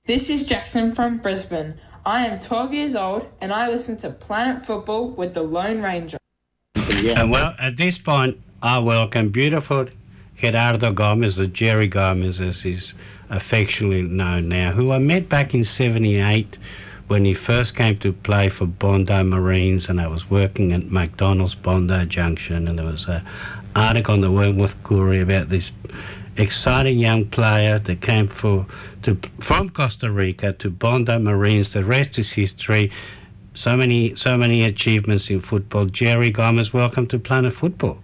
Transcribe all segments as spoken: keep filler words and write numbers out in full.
This is Jackson from Brisbane. I am twelve years old and I listen to Planet Football with the Lone Ranger. Yeah. Uh, well, at this point, I welcome beautiful Gerardo Gomez, or Jerry Gomez as he's affectionately known now, who I met back in seventy-eight when he first came to play for Bondi Marines, and I was working at McDonald's Bondi Junction, and there was an article in the Wentworth Courier about this exciting young player that came for to from Costa Rica to Bondi Marines. The rest is history. So many, so many achievements in football. Jerry Gomez, welcome to Planet Football.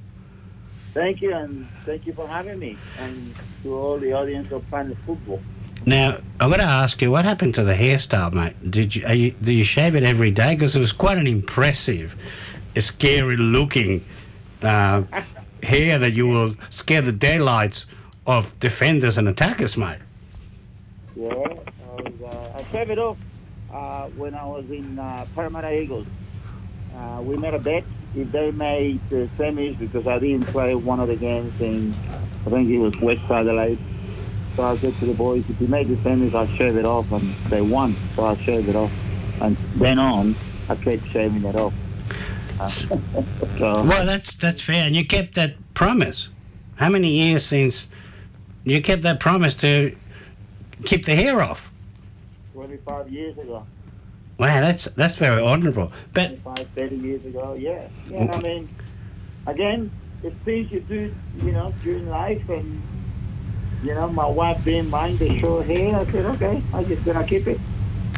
Thank you, and thank you for having me, and to all the audience of Planet Football. Now, I've got to ask you, what happened to the hairstyle, mate? Did you, are you do you shave it every day? Because it was quite an impressive, scary-looking uh, hair that you will scare the daylights of defenders and attackers, mate. Yeah, I, was, uh, I shaved it off uh, when I was in uh, Parramatta Eagles. Uh, we made a bet if they made the semis, because I didn't play one of the games in, I think it was West Adelaide. So I said to the boys, if you make the semis, I'll shave it off, and they won, so I shaved it off. And then on, I kept shaving it off. Uh, so, well, that's that's fair, and you kept that promise. How many years since you kept that promise to keep the hair off? twenty-five years ago. Wow, that's that's very honourable. But twenty-five, thirty years ago, yeah. Yeah, I mean, again, it's things you do, you know, during life, and, you know, my wife didn't mind the short hair. I said, okay, I'm just going to keep it.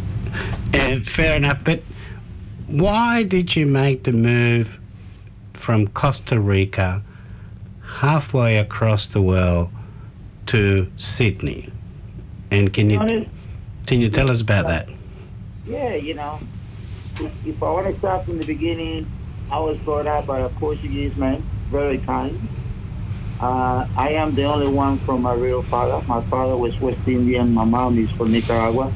Uh, fair enough, but why did you make the move from Costa Rica halfway across the world to Sydney? And can you, Honest, can you tell us about that? Yeah, you know, if, if I want to start from the beginning, I was brought up by a Portuguese man, very kind. Uh, I am the only one from my real father. My father was West Indian, my mom is from Nicaragua.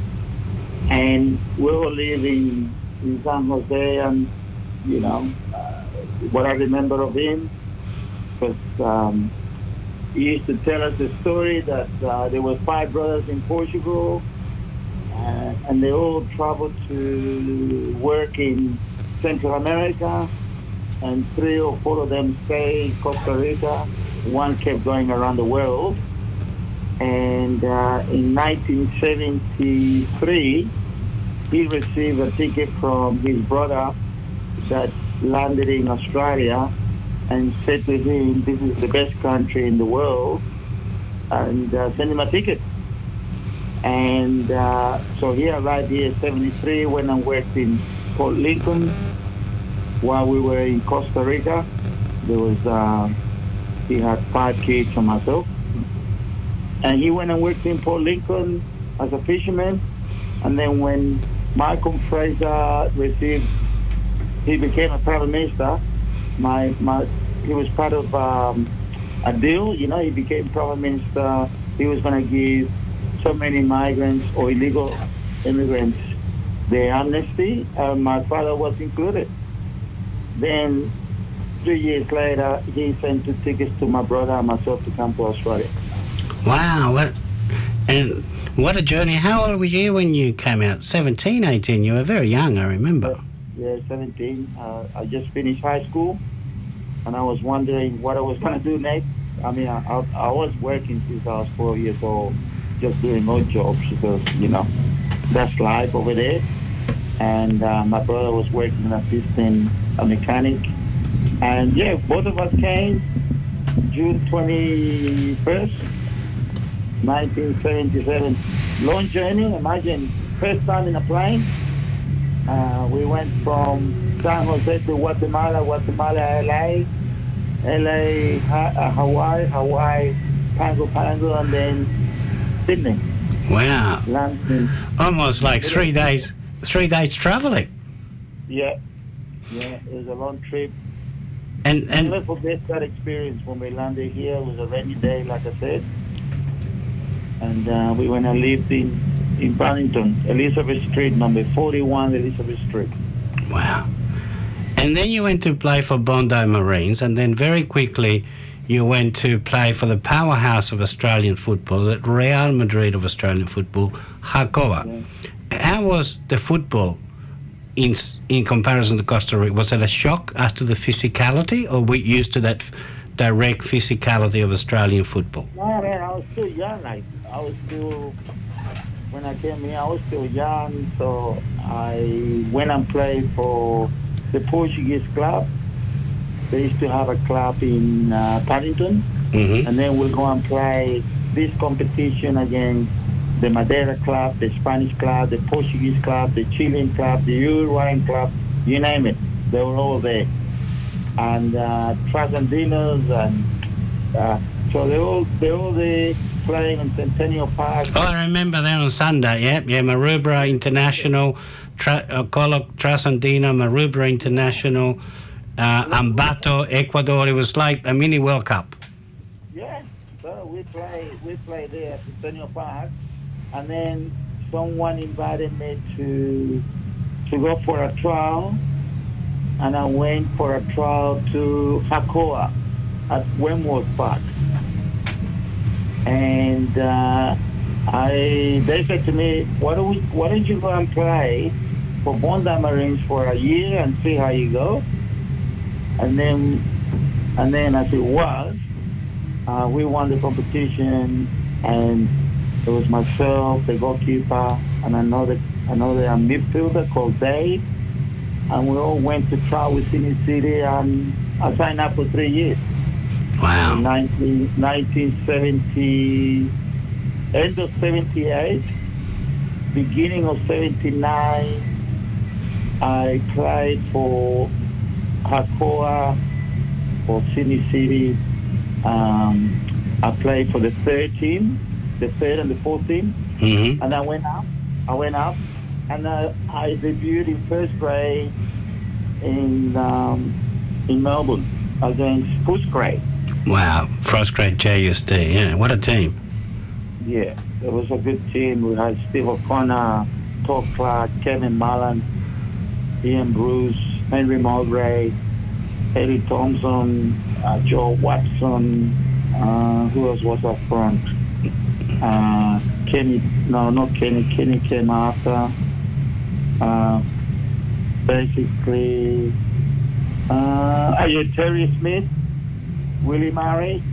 And we were living in San Jose, and, you know, uh, what I remember of him was um, he used to tell us the story that uh, there were five brothers in Portugal, uh, and they all traveled to work in Central America, and three or four of them stayed in Costa Rica. One kept going around the world. And uh, in nineteen seventy-three, he received a ticket from his brother that landed in Australia, and said to him, this is the best country in the world, and uh, send him a ticket. And uh, so he arrived here in seventy-three, went and worked in Port Lincoln while we were in Costa Rica. There was, uh, he had five kids and myself. And he went and worked in Port Lincoln as a fisherman. And then when Malcolm Fraser received, he became a Prime Minister. My, my, he was part of um, a deal, you know, he became Prime Minister. He was going to give so many migrants or illegal immigrants the amnesty, and my father was included. Then, three years later, he sent two tickets to my brother and myself to come to Australia. Wow, what, and what a journey. How old were you when you came out? seventeen, eighteen, you were very young, I remember. Yeah, seventeen. Uh, I just finished high school, and I was wondering what I was going to do next. I mean, I, I, I was working since I was four years old, just doing odd jobs because, you know, that's life over there. And uh, my brother was working as assistant a mechanic. And yeah, both of us came June twenty-first, nineteen seventy-seven. Long journey, imagine, first time in a plane. Uh, we went from San Jose to Guatemala, Guatemala, L A, L A, ha- uh, Hawaii, Hawaii, Pango, Pango, and then Sydney. Wow. London. Almost like three days, three days travelling. Yeah. Yeah, it was a long trip. And I'll and never forget that experience when we landed here. It was a rainy day, like I said. And uh, we went and lived in, in Paddington, Elizabeth Street, number forty-one, Elizabeth Street. wow. And then you went to play for Bondi Marines, and then very quickly you went to play for the powerhouse of Australian football, the Real Madrid of Australian football, Hakoah. Yeah. How was the football in in comparison to Costa Rica? Was it a shock as to the physicality, or were you used to that f- direct physicality of Australian football? No, man, I was still young. Like, I was still, when I came here, I was still young, so I went and played for the Portuguese club. They used to have a club in uh, Paddington, mm-hmm. and then we'll go and play this competition against the Madeira club, the Spanish club, the Portuguese club, the Chilean club, the Uruguayan club, you name it. They were all there. And uh, Trasandinos, and uh, so they're all, they're all there playing in Centennial Park. Oh, I remember that on Sunday, yeah. Yeah, Maroubra International, Tra- uh, Colo Trasandino, Maroubra International, uh, Ambato, Ecuador. It was like a mini World Cup. Yeah, so we play, we play there at Centennial Park. And then someone invited me to to go for a trial, and I went for a trial to Hakoah at Wentworth Park. And uh, I they said to me, "Why don't we, why don't you go and play for Bondi Marines for a year and see how you go?" And then and then as it was, uh, we won the competition, and it was myself, the goalkeeper, and another another midfielder called Dave, and we all went to trial with Sydney City, and I signed up for three years. Wow. In nineteen, nineteen seventy, end of seventy-eight, beginning of seventy-nine, I played for Hakoah, for Sydney City. Um, I played for the third team. the third and the fourth team, mm-hmm. and I went up. I went up, and uh, I debuted in first grade in um, in Melbourne against Footscray. Wow, first grade J S D. Yeah, what a team. Yeah, it was a good team. We had Steve O'Connor, Todd Clark, Kevin Mullen, Ian Bruce, Henry Mulgray, Eddie Thompson, uh, Joe Watson. Uh, who else was up front? Uh, Kenny, no, not Kenny. Kenny came after. Uh, basically, uh, I had Terry Smith, Willie Murray.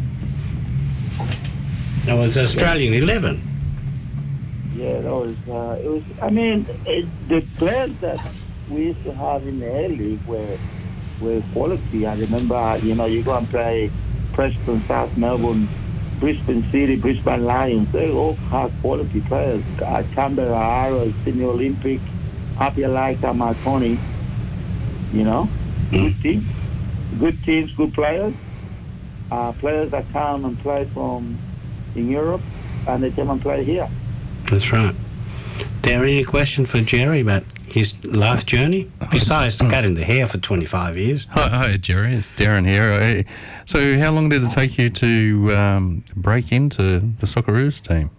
That was Australian eleven. Yeah, that was. Uh, it was. I mean, it, the players that we used to have in the A League were were quality. I remember, you know, you go and play Preston, South Melbourne, Brisbane City, Brisbane Lions. They all have quality players. Uh, Canberra Arrows, Sydney Olympic, Happy Alaika, Marconi. You know, good teams, good teams, good players. Uh, players that come and play from in Europe, and they come and play here. That's right. Darren, any question for Jerry about his life journey? Besides cutting the hair for twenty-five years. Hi, hi Jerry. It's Darren here. So how long did it take you to um, break into the Socceroos team?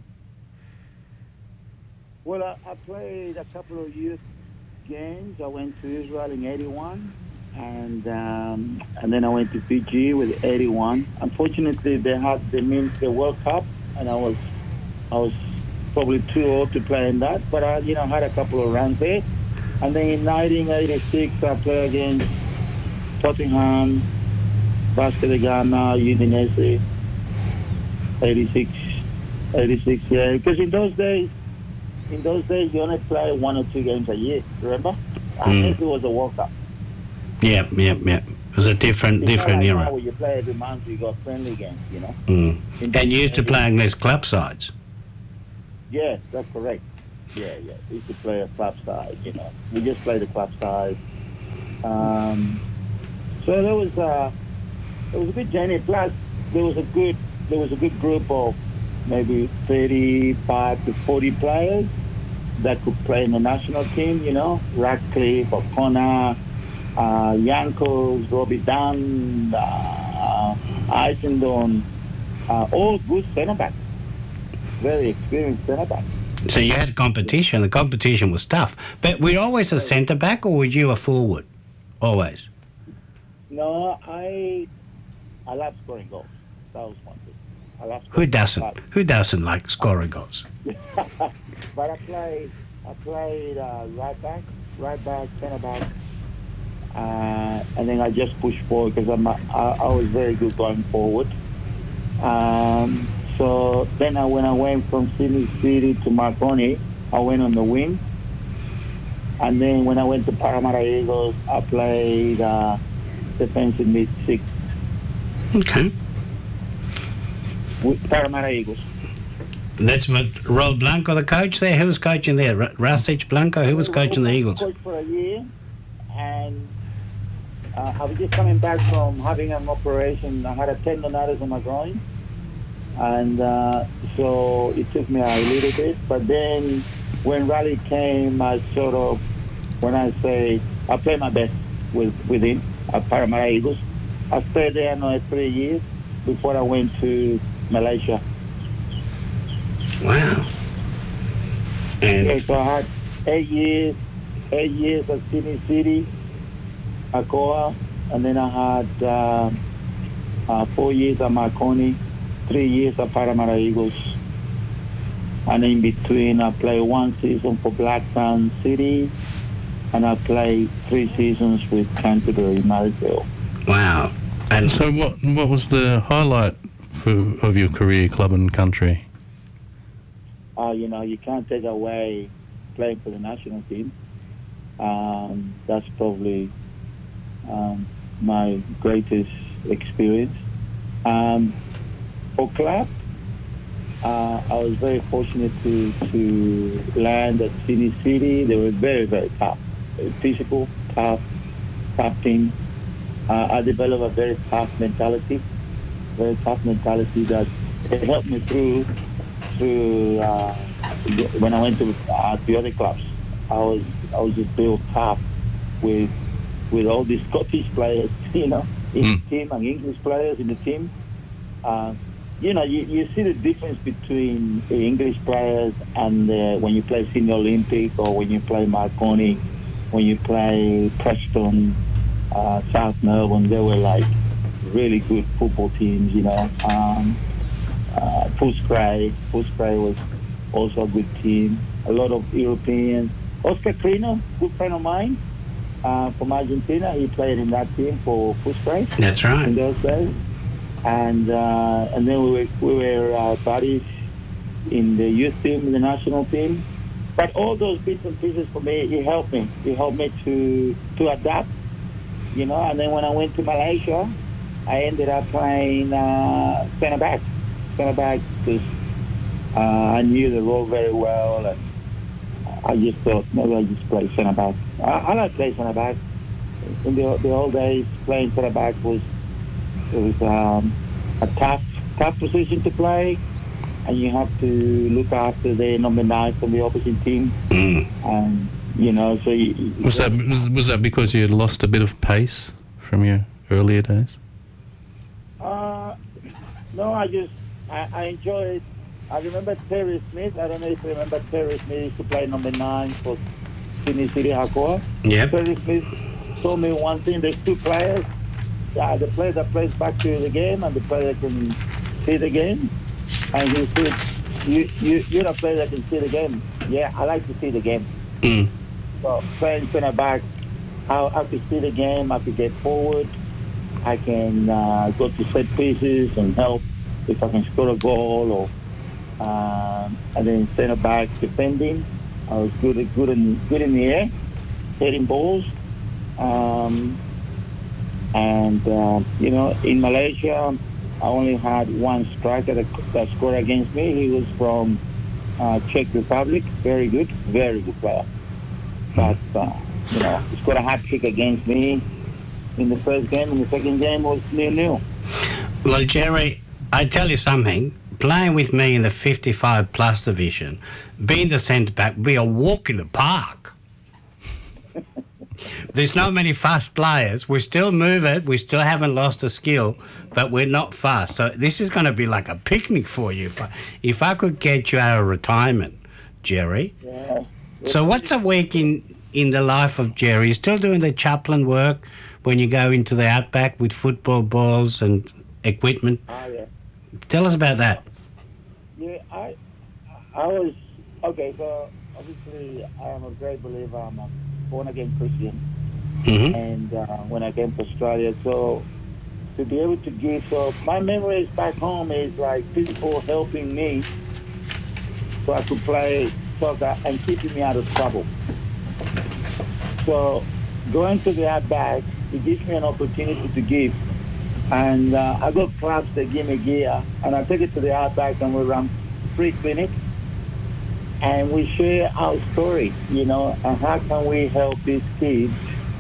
Well, I, I played a couple of youth games. I went to Israel in eighty-one, and um, and then I went to Fiji with eighty-one. Unfortunately, they had the means the World Cup, and I was I was probably too old to play in that. But I, you know, had a couple of runs there. And then in nineteen eighty-six, I played against Tottenham, Vasco da Gama, Udinese. eighty-six, eighty-six, yeah. Because in those days, in those days, you only play one or two games a year. Remember? I Mm. think it was a World Cup. Yeah, yeah, yeah. It was a different, It's different not like era. now where you play every month, you got friendly games, you know. Mm. In And you used to those play days- against club sides. Yeah, that's correct. Yeah, yeah. We used to play a club side, you know. We just played the club side. Um, so there was a, it was a good journey. Plus, there was a good, there was a good group of maybe thirty-five to forty players that could play in the national team, you know. Radcliffe, O'Connor, uh, Yankos, Robbie Dunn, uh, Eisendon, uh, all good centre backs. Very experienced centre backs. So you had competition. The competition was tough. But were you always a centre back, or were you a forward? Always. No, I I love scoring goals. house one day. I love Who scoring, doesn't? but- Who doesn't like scoring goals? But I played, I played uh, right back, right back, centre back, uh, and then I just pushed forward because I'm, I, I was very good going forward. Um, so then I, when I went from Sydney City to Marconi, I went on the wing. And then when I went to Parramatta Eagles, I played uh, defensive mid six Okay. with Parramatta Eagles. That's what Raul Blanco, the coach there. Who was coaching there? Ra- Rasic Blanco. Who was coaching the Eagles? Coached for a year, and uh, I was just coming back from having an operation. I had a tendonitis on my groin, and uh, so it took me a little bit. But then when Raleigh came, I sort of, when I say I played my best with with him at Parramatta Eagles. I stayed there another three years before I went to Malaysia. Wow. And Okay, so I had eight years, eight years at Sydney City, Akoa, and then I had uh, uh, four years at Marconi, three years at Parramatta Eagles, and in between I played one season for Blacktown City, and I played three seasons with Canterbury Marrickville. wow. And So what what was the highlight for, of your career, club and country? Uh, you know, you can't take away playing for the national team. Um, that's probably um, my greatest experience. Um, for club, uh, I was very fortunate to, to land at Sydney City. They were very, very tough, very physical, tough, tough team. Uh, I developed a very tough mentality, very tough mentality that it helped me through through uh, when I went to uh, the other clubs. I was I was just built tough with with all these Scottish players, you know, in Mm. the team and English players in the team. Uh, you know, you, you see the difference between the English players and uh, when you play Sydney Olympic or when you play Marconi, when you play Preston, uh, South Melbourne. They were like really good football teams, you know. Um, uh, Footscray, Footscray was also a good team. A lot of Europeans. Oscar Crino, good friend of mine uh, from Argentina. He played in that team for Footscray that's in right. those days. And uh, and then we were, we were uh, buddies in the youth team, in the national team. But all those bits and pieces for me, it helped me. It helped me to to adapt, you know. And then when I went to Malaysia, I ended up playing uh, centre back, centre back because uh, I knew the role very well, and I just thought maybe I just play centre back. I, I like playing centre back. In the the old days, playing centre back was it was um, a tough tough position to play, and you have to look after the number nine from the opposite team. Mm. And you know, so you, you Was that was that because you had lost a bit of pace from your earlier days? Uh, no, I just I, I enjoyed. I remember Terry Smith. I don't know if you remember Terry Smith used to play number nine for Sydney City Hakoah. Yep. Terry Smith told me one thing: there's two players. Uh, the player that plays back to the game and the player that can see the game. And he said, you, you, you're the player that can see the game. Yeah, I like to see the game. Mm. So playing center back, I, I could see the game. I could get forward. I can uh, go to set pieces and help if I can score a goal. Or um, and then center back defending. I was good, good in good in the air, hitting balls. Um, and uh, you know, in Malaysia, I only had one striker that, that scored against me. He was from uh, Czech Republic. Very good, very good player. But uh, you know, he scored a hat trick against me in the first game. In the second game was nil-nil. Well, Jerry, I tell you something. Playing with me in the fifty-five plus division, being the centre back, be a walk in the park. There's not many fast players. We still move it. We still haven't lost a skill, but we're not fast. So this is going to be like a picnic for you. If I, if I could get you out of retirement, Jerry. Yeah. So what's a week in, in the life of Jerry? You're still doing the chaplain work when you go into the outback with football balls and equipment? Ah, yeah. Tell us about that. Yeah, I I was okay. So obviously, I am a great believer. I'm a born again Christian, Mm-hmm. and uh, when I came to Australia, so to be able to give, so my memories back home is like people helping me so I could play soccer and keeping me out of trouble. So going to the outback, it gives me an opportunity to give. And uh, I got clubs that give me gear, and I take it to the outback and we run free clinics. And we share our story, you know, and how can we help these kids,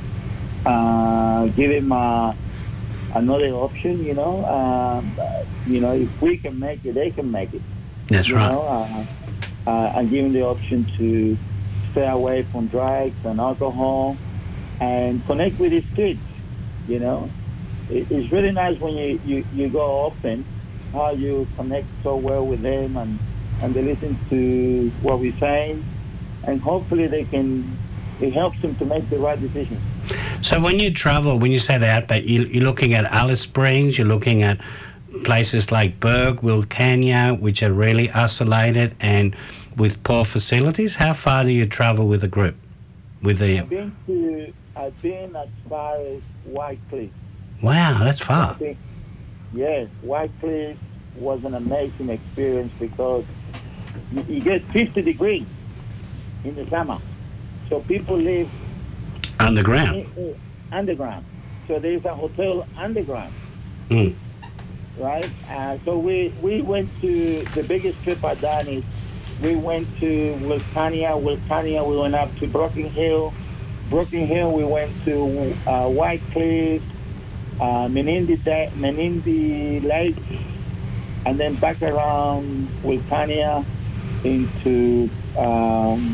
uh, give them uh, another option, you know. Um, you know, if we can make it, they can make it. That's you right. Know, uh, uh, and give them the option to stay away from drugs and alcohol and connect with these kids, you know. It, it's really nice when you, you, you go often, how you connect so well with them and, and they listen to what we're saying, and hopefully they can, it helps them to make the right decisions. So when you travel, when you say the outback, you, you're looking at Alice Springs, you're looking at places like Berg, Wilcannia, which are really isolated and with poor facilities. How far do you travel with a group? With the I've been to, I've been as far as White Cliff. Wow, that's far. Yes, White Cliff was an amazing experience because you, you get fifty degrees in the summer. So people live Underground. in- in- underground. So there's a hotel underground, Mm. right? Uh, so we, we went to, the biggest trip I've done is we went to Wilcannia. Wilcannia, we went up to Broken Hill. Broken Hill, we went to uh, White Cliff, uh, Menindee, Da- Menindee Lake, and then back around Wilcannia into um,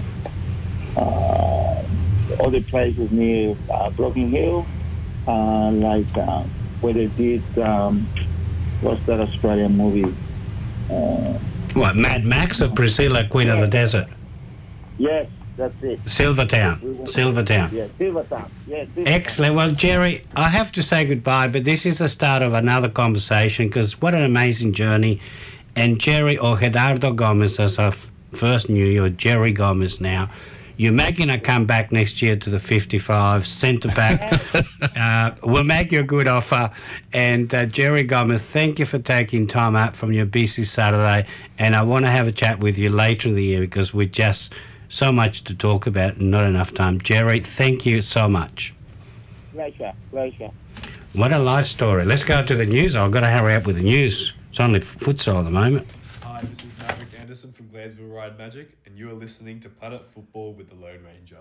uh, other places near uh, Broken Hill, uh, like uh, where they did, um, what's that Australian movie? Uh, What, Mad Max or Priscilla, Queen of the Desert? yes, that's it. Silvertown. Silvertown. Yeah, Silvertown. Yeah, Silvertown. Excellent. Well, Jerry, I have to say goodbye, but this is the start of another conversation because what an amazing journey. And Jerry, or Gerardo Gomez, as I f- first knew you, or Jerry Gomez now, you're making a comeback next year to the fifty-five, centre back. uh, we'll make you a good offer. And uh, Jerry Gomez, thank you for taking time out from your busy Saturday. And I want to have a chat with you later in the year because we're just so much to talk about and not enough time. Jerry, thank you so much. Pleasure, pleasure. What a life story. Let's go to the news. I've got to hurry up with the news. It's only f- futsal at the moment. Hi, this is Maverick Anderson from Gladesville Ride Magic, and you are listening to Planet Football with the Lone Ranger.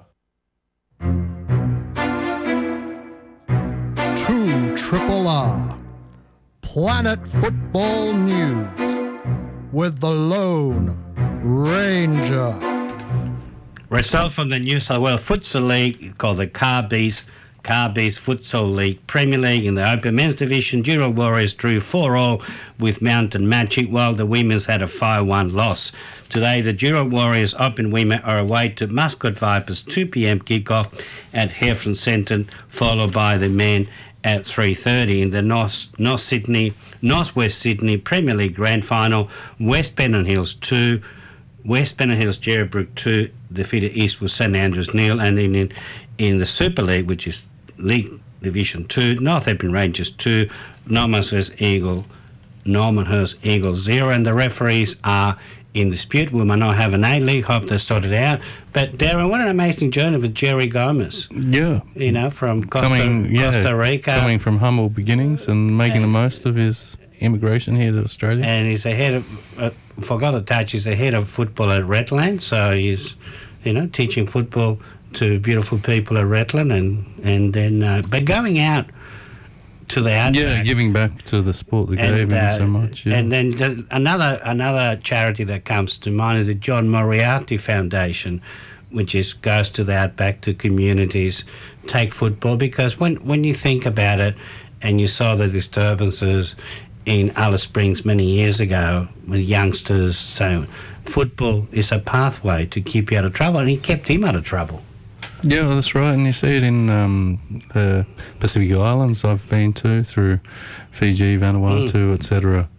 To Triple R, Planet Football News with the Lone Ranger. Result from the New South Wales Futsal League called the Carbees Carbees Futsal League Premier League in the Open Men's Division. Jura Warriors drew four all with Mountain Magic, while the women's had a five one loss. Today, the Jura Warriors Open Women are away to Muscat Vipers, two p.m. kickoff at Heffernan Centre, followed by the men at three thirty in the North, North Sydney, Northwest Sydney Premier League Grand Final. West Pennant Hills two, West Pennant Hills Jerrybrook two defeated Eastwood St Andrews nil, and in, in in the Super League, which is League Division two, Northampton Rangers two, Normanhurst Eagle, Normanhurst Eagles zero, and the referees are in dispute. We might not have an A-League, hope they sort it out. But Darren, what an amazing journey with Jerry Gomez. Yeah. You know, from Costa, coming, yeah, Costa Rica. Coming from humble beginnings and making And- the most of his immigration here to Australia. And he's ahead of, uh, forgot to touch, he's ahead of football at Redland, so he's, you know, teaching football to beautiful people at Redland, and, and then, uh, but going out to the outback. Yeah, giving back to the sport that gave him uh, so much. Yeah. And then the, another another charity that comes to mind is the John Moriarty Foundation, which is goes to the outback, to communities, take football, because when, when you think about it and you saw the disturbances in Alice Springs many years ago with youngsters saying football is a pathway to keep you out of trouble, and he kept him out of trouble. Yeah, that's right, and you see it in um, the Pacific Islands I've been to, through Fiji, Vanuatu, Mm. et cetera.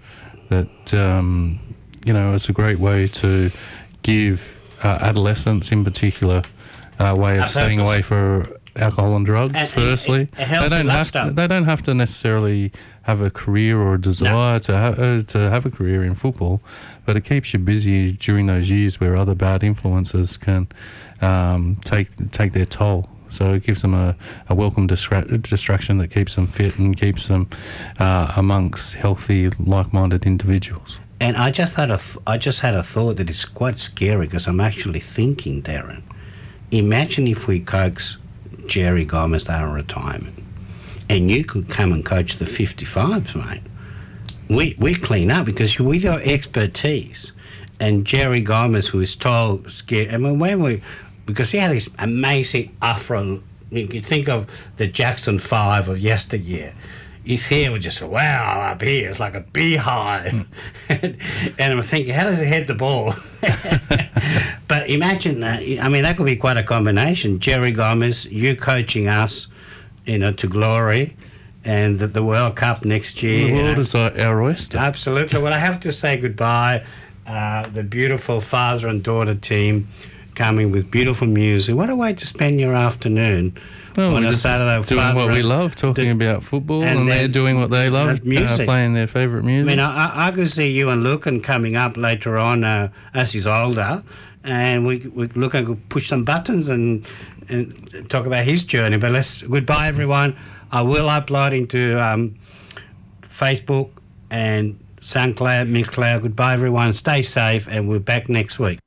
that, um, you know, it's a great way to give uh, adolescents in particular a way of A staying purpose. away for alcohol and drugs. And- firstly, and a healthy they don't have lifestyle. to, they don't have to necessarily have a career or a desire to ha- uh, to have a career in football, but it keeps you busy during those years where other bad influences can um, take take their toll. So it gives them a, a welcome distra- distraction that keeps them fit and keeps them uh, amongst healthy, like-minded individuals. And I just had a, th- I just had a thought that is quite scary because I'm actually thinking, Darren. Imagine if we coax Jerry Gomez out of retirement, and you could come and coach the fifty-fives, mate. We we clean up because with your expertise, and Jerry Gomez, who is tall, scared. I mean, when we, because he had this amazing afro. You could think of the Jackson Five of yesteryear. His hair was just, wow, up here. It's like a beehive. Mm. and, and I'm thinking, how does he head the ball? But imagine, uh, I mean, that could be quite a combination. Jerry Gomez, you coaching us, you know, to glory, and the, the World Cup next year. The world you know. is our, our oyster. Absolutely. Well, I have to say goodbye. Uh, the beautiful father and daughter team coming with beautiful music. What a way to spend your afternoon. Well, on we're a just Saturday. doing Father what we and- love, talking the- about football, and and, they're then doing what they love, that music. Uh, playing their favourite I music. mean, I, I could see you and Lucan coming up later on uh, as he's older, and we we Lucan could push some buttons and and talk about his journey. But let's goodbye, everyone. I will upload into um, Facebook and SoundCloud, Mixcloud. Goodbye, everyone. Stay safe, and we're back next week.